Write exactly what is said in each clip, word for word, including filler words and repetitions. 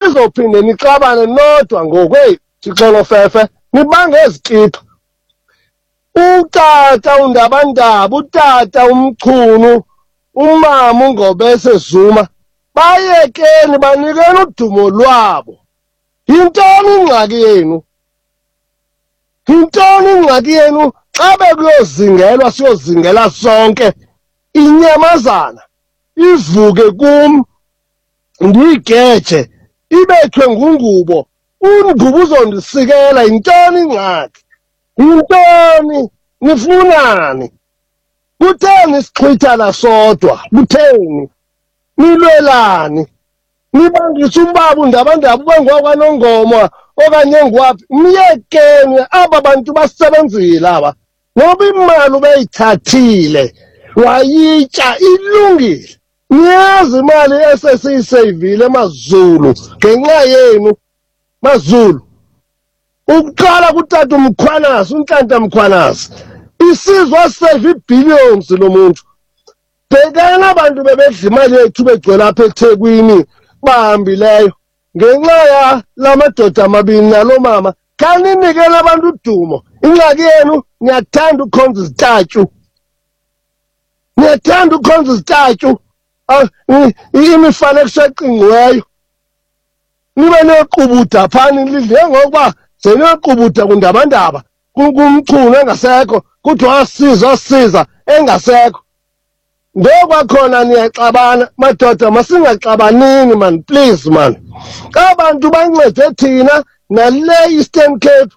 nizophinde nixabane nodwa ngokwe Thixo Fefe nibange ezikipha utata undabandaba utata umchunu umama uNgobese Zuma bayekeni banikeni udumo lwabo yintoni ingxaki yenu yintoni ingxaki yenu xa bekuyozingelwa siyozingela sonke inyamazana ivuke kum ndigeje ibethwe ngungubo ungubo uzondisikela yintoni ingxaki yintoni nifunani kutheni sixhwithana sodwa kutheni nilwelani nibangisa umbaba undabandaba ubengokwanongoma okanye ngwaphi myekeni aba bantu basebenzile aba ngoba imali ubeyithathile wayitya ilungile niyazi imali esesiyiseyivile emazulu ngenxa yenu mazulu ukuqala kutata umkhwanazi unhlanta mkhwanazi isizwe save billions lo muntu bhekana abantu bebedla imali yethu begcwele apha eThekwini bahambileyo ngenxa ya lamadoda amabini nalo mama kaninikele abantu udumo ingxaki yenu niyathanda ukhonza izitatyu niyathanda ukhonza izitatyu imifanekiso eqingqiweyo nibe nequbuda phani lidle ngokuba senequbuda kundabandaba kumchunu engasekho kuthiwa asiza asiza engasekho ngokwakhona niyaxabana madoda masingaxabanini man please man abantu bancede thina nale Eastern Cape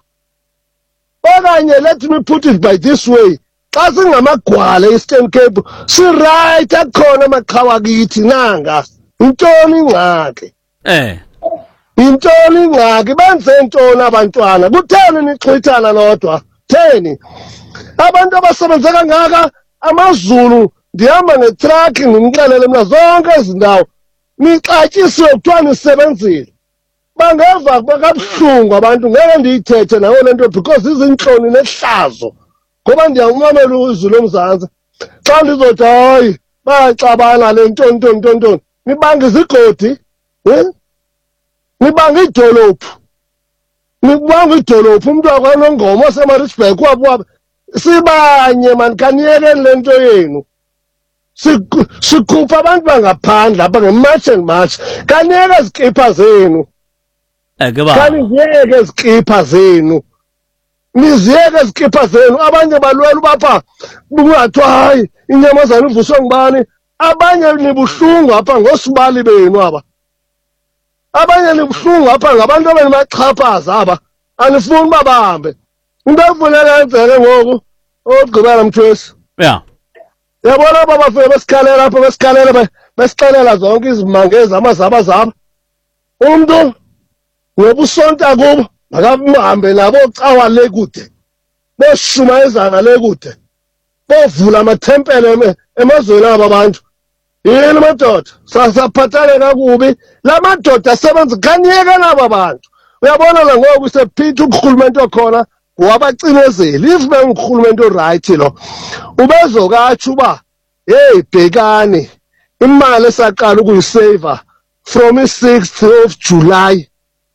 okanye let me put it by this way xa singamagwala Eastern Cape si right akhona amaqhawa kithi nanga intoni ingxaki eh intoni ingxaki benze intoni abantwana kutheni nixhwithana lodwa theni abantu abasebenze kangaka amazulu ndihamba ngetruck ndimxelele mina zonke izindawo nixatyisiwe kuthiwa nisebenzile bangeva bakabuhlungu abantu ngeke ndiyithethe nayo le nto because izintloni nehlazo ngoba ndiyawumamela uzulu omzantsi xa ndizothi hayi bayaxabana le ntoni ntoni ntoni ntoni nibanga izigodi um nibanga idolophu nibanga idolophu umntu wakwanongoma osemarisburg wabo wabo sibanye mani kaniyekeni le nto yenu sikhupha abantu bangaphandle apha ngemarch and march kaniyeke izikipha zenu kaniziyeke izikipha zenu niziyeke izikipha zenu abanye balwela ubapha kungathiwa hayi inyamazana ivuswe ngubani abanye nibuhlungu apha ngosibali benu aba abanye nibuhlungu apha ngabantu abenibaxhaphaza aba anifuni uba bahambe into efuneka yenzeke ngoku ogqibela mthwesi ya yabona aba bafike besikhalela apha besikhalela besixelela zonke izimangezi amazabazaba umntu ngobusonta kubo makahambe nabo cawa le kude beshumayezana le kude bovula amathempele emazweni aba bantu yini madoda sasaphathane kakubi la madoda asebenza kaniyeke naba bantu uyabona la ngoku sephitha urhulumente okhona wabacinezeli if bengurhulumente oright lo ubezokatsho uba hey bhekani imali esaqala ukuyisave from i-sixth of July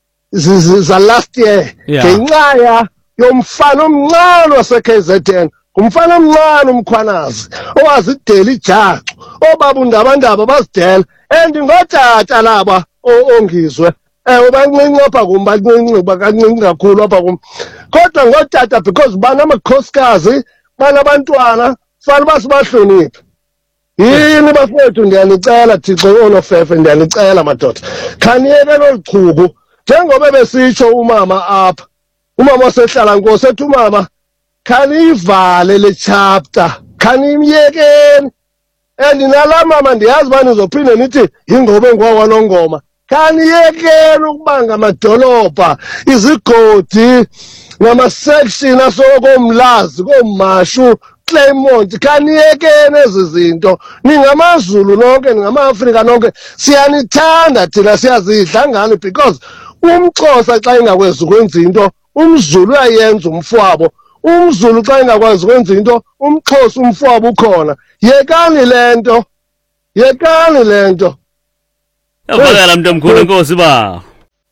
za last year ngenxa ya yomfana omncane wase-K Z N umfana omncane umkhwanazi owazidela ijacu obaba undabandaba bazidela and ngotata laba ongizwe ewe bancinci apha kum bancinci bakancinci kakhulu apha kum kodwa ngotata because banamakhosikazi banabantwana fanele uba sibahloniphe yini bafowethu ndiyanicela Thixo onofefe ndiyanicela madoda khaniyeke lolu chuku njengoba besitsho umama apha umama osehlala nkosi ethi umama khaniyivale le chapter khanimyekeni and nala mama ndiyazi uba nizophinde nithi yingobe ngwakwanongoma kaniyekeni ukubanga amadolobha izigodi ngama-section asokomlazi komashu Claymont kaniyekeni ezi zinto ningamazulu nonke ningama-Afrika nonke siyanithanda thina siyazidla ngani because umXhosa xa ingakwazi ukwenza into umZulu uyayenza umfwabo umZulu xa ingakwazi ukwenza into umXhosa umfwabo ukhona yekani le nto yekani le nto yabakala mntu omkhulu enkosi ba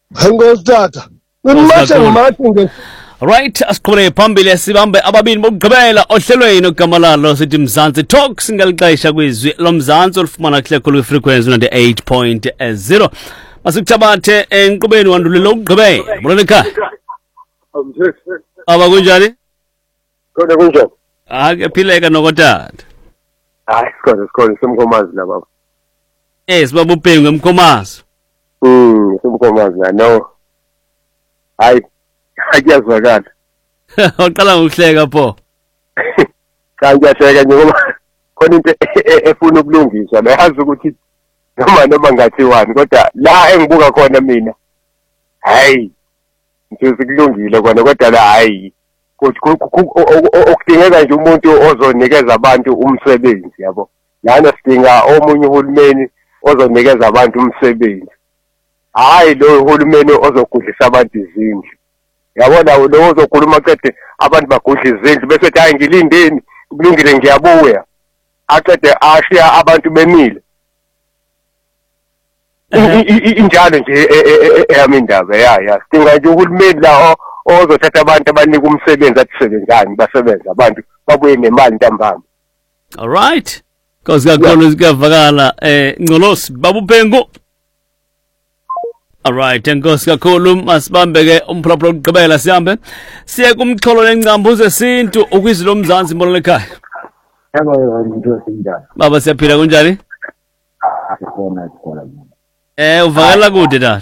Enkosi tata. Nimathe ngumathe nge. Right, asiqhubele phambili sibambe ababili bokugqibela ohlelweni ogama lalo sithi Mzansi Talks ngelixesha kwizwi lomzantsi olufumana kuhle khulu frequency ninety-eight point zero. Masikuthabathe enqubeni wandulelo ukugqibela. Mbona ekhaya. Aba kunjani? Kodwa kunjani? Ah, kuyaphileka nokotata. Hayi, sikhona sikhona simkhomazi la baba. Yes, baba uBhengu emkhomazi. Mm, simkhomazi la no. Hayi. Akuyazwakala. Waqala ngokuhleka pho. Cha ngiyahleka nje ngoba khona into efuna ukulungiswa la yazi ukuthi noma noma ngathiwani kodwa la engibuka khona mina hayi nje sikulungile kona kodwa la hayi okudingeka nje umuntu ozonikeza abantu umsebenzi yabo lana sidinga omunye uhulumeni ozonikeza abantu umsebenzi hayi lo uhulumeni ozogudlisa abantu izindlu yabona lo ozokhuluma qede abantu bagudla izindlu bese ethi hayi ngilindeni kulungile ngiyabuya aqede ashiya abantu bemile injalo nje eyami indaba ya ya sidinga nje uhulumeni la ozothatha abantu abanika umsebenzi athi sebenzani basebenza abantu babuye nemali ntambama. All right, cause kakhulu sikavakala eh Ngcolosi baba uBhengu. All right, enkosi kakhulu masibambeke umphulaphula ukugqibela sihambe siye kumxholo lencambu zesintu ukwizwi lomzansi mbona ekhaya. Yebo into esinjani. Baba siyaphila kunjani? Ah, sikhona sikhona. Eh uvakala kude tata.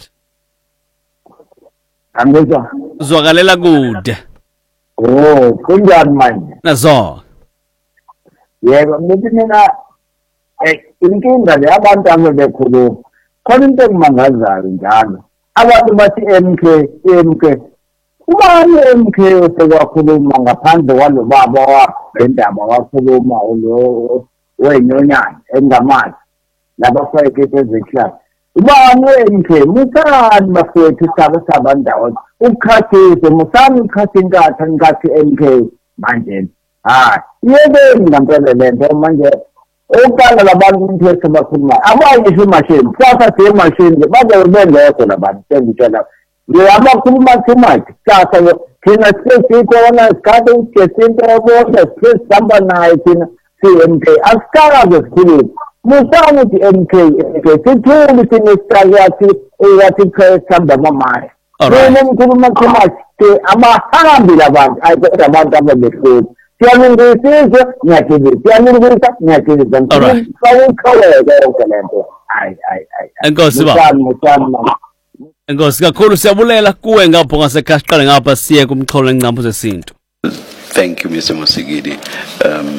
Angizwa. Uzwakalela kude. Oh, kunjani manje? Nazo. Yebo, ngithi mina eh inkinga le abantu abebekhuluma. Khona into engimangazayo njalo. Abantu bathi M K, M K. Ubani M K osekwakhuluma ngaphandle kwalo baba wendaba wakhuluma lo wenyonyana engamazi. Labafake ezeclass. Ubani M K musani bafethu sabo sabandawo. Ukhathise musani ukhathi inkatha inkathi M K manje. Hayi, yebeni ngempela lento manje ukala labantu umthetho bakhuluma abanye imashini sasa the machine baze bengekho labantu sengitshela ngiyabakhuluma too much sasa thina sikhona isikhathi ujesinto yabona sisihamba naye thina C M K asikakaze sikhuluma musani ukuthi M K sithuli thina isiqali yathi yathi sihamba mamaya mina ngikhuluma too much abahambi labantu ayikho abantu ababehleli siyaningisizwe ngiyakhiza siyaningisisa ngiyakhiza ngiyakhiza yonke lento hayi hayi hayi enkosi baba enkosi kakhulu siyabulela kuwe ngapho ngasekhaya siqale ngapha siye kumxholo lencambu zesintu. Thank you, Mister Musigidi. Um,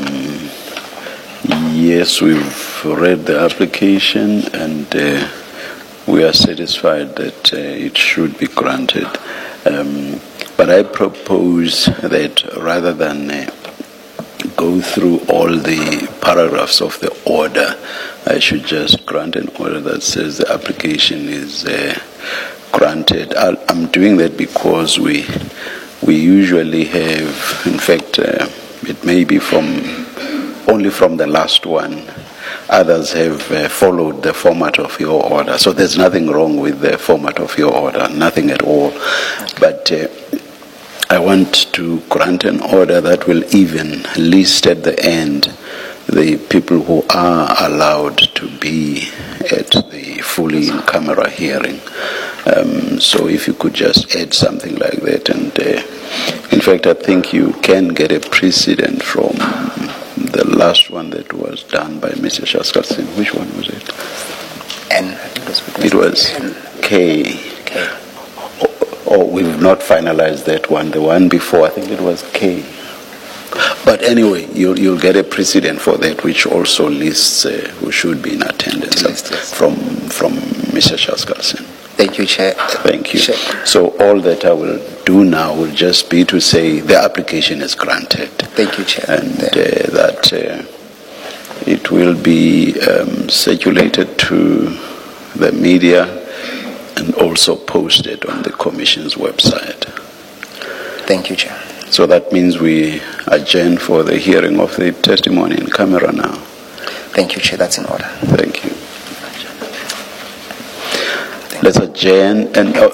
yes, we've read the application and uh, we are satisfied that uh, it should be granted. Um, but I propose that rather than uh, go through all the paragraphs of the order, I should just grant an order that says the application is uh, granted. I'll, I'm doing that because we we usually have, in fact, uh, it may be from only from the last one. Others have uh, followed the format of your order. So there's nothing wrong with the format of your order, nothing at all. But uh, I want to grant an order that will even list at the end the people who are allowed to be at the fully in camera hearing. Um, so if you could just add something like that. And uh, in fact, I think you can get a precedent from the last one that was done by Mister Shaskalsin. Which one was it? N. It was K. K. Oh, we've not finalized that one. The one before, I think it was K. But anyway, you'll, you'll get a precedent for that, which also lists uh, who should be in attendance List, yes. from from Mister Shaskalsin. Thank you, Chair. Thank you. Chair. So all that I will do now will just be to say the application is granted. Thank you, Chair. And uh, that uh, it will be um, circulated to the media and also posted on the Commission's website. Thank you, Chair. So that means we adjourn for the hearing of the testimony in camera now. Thank you, Chair. That's in order. Thank you. Let's adjourn and. Uh,